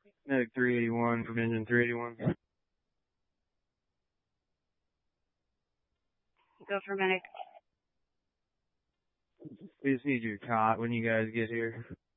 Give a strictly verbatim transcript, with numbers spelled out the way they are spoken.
Medic three eighty-one from engine three eighty-one. Go for medic. We just need your cot when you guys get here.